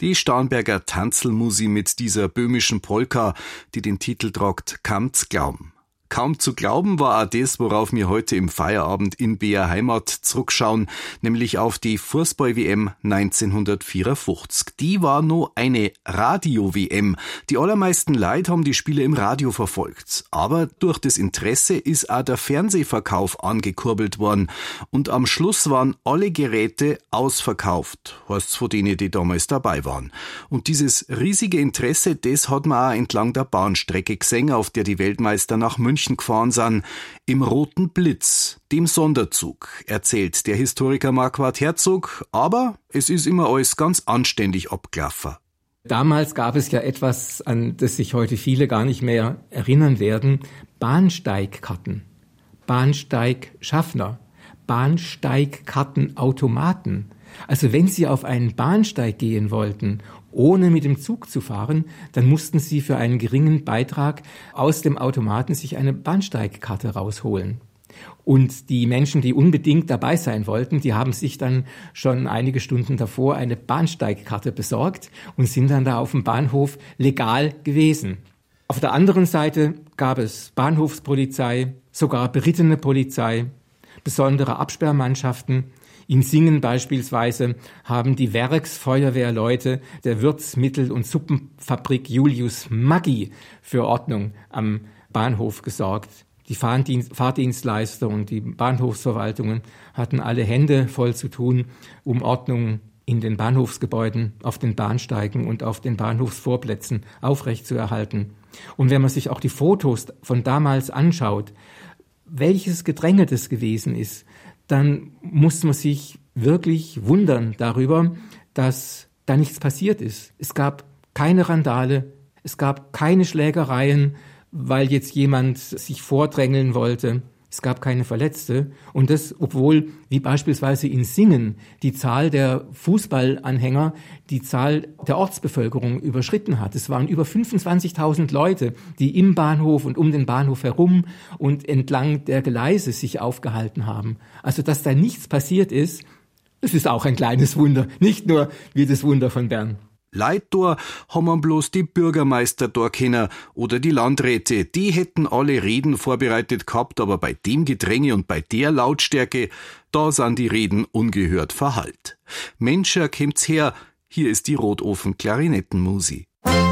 Die Starnberger Tanzelmusi mit dieser böhmischen Polka, die den Titel tragt Kaum zu glauben. Kaum zu glauben war auch das, worauf wir heute im Feierabend in BR Heimat zurückschauen, nämlich auf die Fußball-WM 1954. Die war nur eine Radio-WM. Die allermeisten Leute haben die Spiele im Radio verfolgt. Aber durch das Interesse ist auch der Fernsehverkauf angekurbelt worden. Und am Schluss waren alle Geräte ausverkauft, heißt's von denen, die damals dabei waren. Und dieses riesige Interesse, das hat man auch entlang der Bahnstrecke gesehen, auf der die Weltmeister nach München gefahren sind, im Roten Blitz, dem Sonderzug, erzählt der Historiker Marquard Herzog, aber es ist immer alles ganz anständig abgelaufen. Damals gab es ja etwas, an das sich heute viele gar nicht mehr erinnern werden, Bahnsteigkarten, Bahnsteigschaffner, Bahnsteigkartenautomaten. Also wenn Sie auf einen Bahnsteig gehen wollten, ohne mit dem Zug zu fahren, dann mussten Sie für einen geringen Beitrag aus dem Automaten sich eine Bahnsteigkarte rausholen. Und die Menschen, die unbedingt dabei sein wollten, die haben sich dann schon einige Stunden davor eine Bahnsteigkarte besorgt und sind dann da auf dem Bahnhof legal gewesen. Auf der anderen Seite gab es Bahnhofspolizei, sogar berittene Polizei, besondere Absperrmannschaften. In Singen beispielsweise haben die Werksfeuerwehrleute der Würzmittel- und Suppenfabrik Julius Maggi für Ordnung am Bahnhof gesorgt. Die Fahrdienstleister und die Bahnhofsverwaltungen hatten alle Hände voll zu tun, um Ordnung in den Bahnhofsgebäuden, auf den Bahnsteigen und auf den Bahnhofsvorplätzen aufrechtzuerhalten. Und wenn man sich auch die Fotos von damals anschaut, welches Gedränge das gewesen ist, dann muss man sich wirklich wundern darüber, dass da nichts passiert ist. Es gab keine Randale, es gab keine Schlägereien, weil jetzt jemand sich vordrängeln wollte. Es gab keine Verletzte. Und das, obwohl, wie beispielsweise in Singen, die Zahl der Fußballanhänger die Zahl der Ortsbevölkerung überschritten hat. Es waren über 25.000 Leute, die im Bahnhof und um den Bahnhof herum und entlang der Gleise sich aufgehalten haben. Also, dass da nichts passiert ist, das ist auch ein kleines Wunder. Nicht nur wie das Wunder von Bern. Leid da haben man bloß die Bürgermeister da kennen oder die Landräte. Die hätten alle Reden vorbereitet gehabt, aber bei dem Gedränge und bei der Lautstärke, da sind die Reden ungehört verhallt. Menscher kommt's her, hier ist die Rotofen-Klarinettenmusi.